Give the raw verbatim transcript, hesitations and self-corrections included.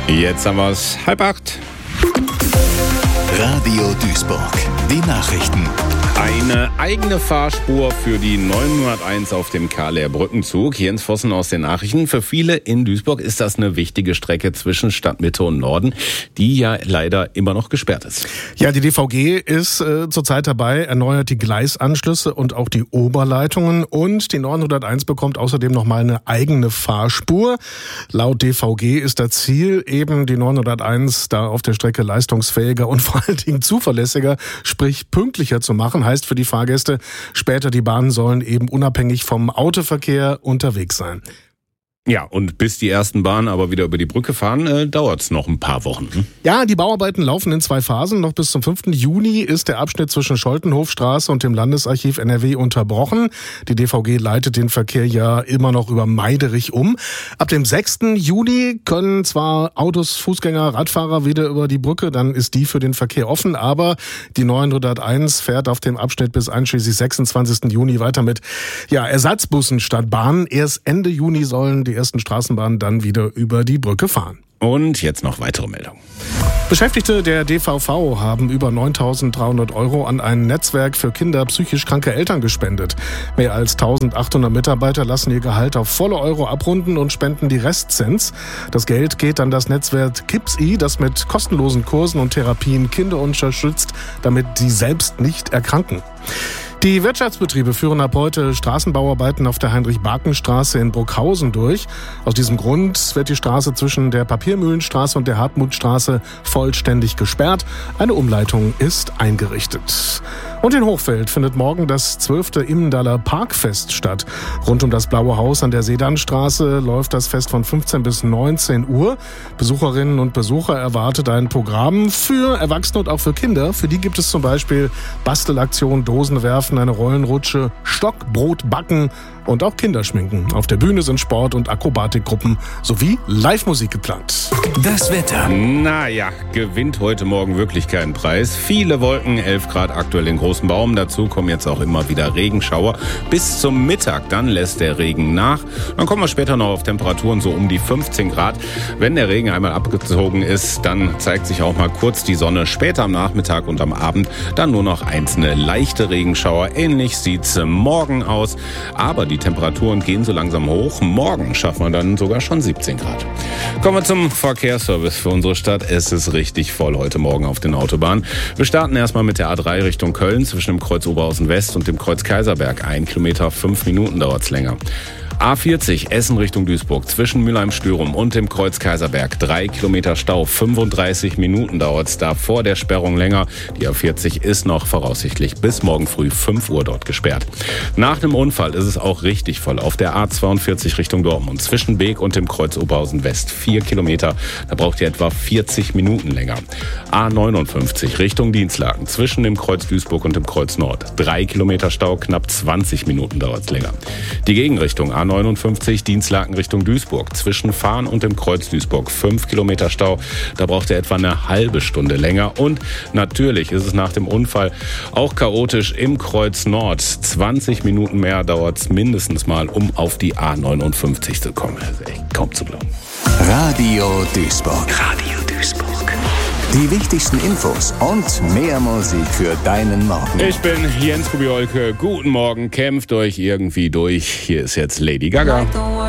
Jetzt haben wir es halb acht. Radio Duisburg, die Nachrichten. Eine eigene Fahrspur für die neunhunderteins auf dem Karler Brückenzug. Jens Vossen aus den Nachrichten. Für viele in Duisburg ist das eine wichtige Strecke zwischen Stadtmitte und Norden, die ja leider immer noch gesperrt ist. Ja, die D V G ist äh, zurzeit dabei, erneuert die Gleisanschlüsse und auch die Oberleitungen. Und die neunhunderteins bekommt außerdem nochmal eine eigene Fahrspur. Laut D V G ist das Ziel, eben die neunhunderteins da auf der Strecke leistungsfähiger und vor allen Dingen zuverlässiger, sprich pünktlicher zu machen. Heißt für die Fahrgäste, später die Bahnen sollen eben unabhängig vom Autoverkehr unterwegs sein. Ja, und bis die ersten Bahnen aber wieder über die Brücke fahren, äh, dauert es noch ein paar Wochen. Hm? Ja, die Bauarbeiten laufen in zwei Phasen. Noch bis zum fünften Juni ist der Abschnitt zwischen Scholtenhofstraße und dem Landesarchiv N R W unterbrochen. Die D V G leitet den Verkehr ja immer noch über Meiderich um. Ab dem sechsten Juni können zwar Autos, Fußgänger, Radfahrer wieder über die Brücke, dann ist die für den Verkehr offen, aber die neunhunderteins fährt auf dem Abschnitt bis einschließlich sechsundzwanzigsten Juni weiter mit ja, Ersatzbussen statt Bahnen. Erst Ende Juni sollen die ersten Straßenbahnen dann wieder über die Brücke fahren. Und jetzt noch weitere Meldungen. Beschäftigte der D V V haben über neuntausenddreihundert Euro an ein Netzwerk für Kinder psychisch kranke Eltern gespendet. Mehr als eintausendachthundert Mitarbeiter lassen ihr Gehalt auf volle Euro abrunden und spenden die Restcents. Das Geld geht an das Netzwerk KIPSI, das mit kostenlosen Kursen und Therapien Kinder unterstützt, damit sie selbst nicht erkranken. Die Wirtschaftsbetriebe führen ab heute Straßenbauarbeiten auf der Heinrich-Barken-Straße in Bruckhausen durch. Aus diesem Grund wird die Straße zwischen der Papiermühlenstraße und der Hartmutstraße vollständig gesperrt. Eine Umleitung ist eingerichtet. Und in Hochfeld findet morgen das zwölfte Immendaler Parkfest statt. Rund um das Blaue Haus an der Sedanstraße läuft das Fest von fünfzehn bis neunzehn Uhr. Besucherinnen und Besucher erwartet ein Programm für Erwachsene und auch für Kinder. Für die gibt es zum Beispiel Bastelaktionen, Dosenwerfen, eine Rollenrutsche, Stockbrot backen und auch Kinderschminken. Auf der Bühne sind Sport- und Akrobatikgruppen sowie Live-Musik geplant. Das Wetter. Naja, gewinnt heute Morgen wirklich keinen Preis. Viele Wolken, elf Grad aktuell in großen Baum. Dazu kommen jetzt auch immer wieder Regenschauer. Bis zum Mittag, dann lässt der Regen nach. Dann kommen wir später noch auf Temperaturen so um die fünfzehn Grad. Wenn der Regen einmal abgezogen ist, dann zeigt sich auch mal kurz die Sonne. Später am Nachmittag und am Abend dann nur noch einzelne leichte Regenschauer. Ähnlich sieht's morgen aus. Aber die Die Temperaturen gehen so langsam hoch. Morgen schaffen wir dann sogar schon siebzehn Grad. Kommen wir zum Verkehrsservice für unsere Stadt. Es ist richtig voll heute Morgen auf den Autobahnen. Wir starten erstmal mit der A drei Richtung Köln zwischen dem Kreuz Oberhausen West und dem Kreuz Kaiserberg. Ein Kilometer, fünf Minuten dauert's länger. A vierzig Essen Richtung Duisburg zwischen Mülheim-Stürum und dem Kreuz Kaiserberg. Drei Kilometer Stau, fünfunddreißig Minuten dauert's da vor der Sperrung länger. Die A vierzig ist noch voraussichtlich bis morgen früh fünf Uhr dort gesperrt. Nach dem Unfall ist es auch richtig voll auf der A zweiundvierzig Richtung Dortmund zwischen Beek und dem Kreuz Oberhausen West. Vier Kilometer, da braucht ihr etwa vierzig Minuten länger. A neunundfünfzig Richtung Dienstlaken zwischen dem Kreuz Duisburg und dem Kreuz Nord. Drei Kilometer Stau, knapp zwanzig Minuten dauert's länger. Die Gegenrichtung A neunundfünfzig Dienstlaken Richtung Duisburg zwischen Fahn und dem Kreuz Duisburg. Fünf Kilometer Stau, da braucht ihr etwa eine halbe Stunde länger. Und natürlich ist es nach dem Unfall auch chaotisch im Kreuz Nord. zwanzig Minuten mehr dauert es mindestens mal, um auf die A neunundfünfzig zu kommen. Das ist echt kaum zu glauben. Radio Duisburg. Radio Duisburg. Die wichtigsten Infos und mehr Musik für deinen Morgen. Ich bin Jens Kubiolke. Guten Morgen. Kämpft euch irgendwie durch. Hier ist jetzt Lady Gaga.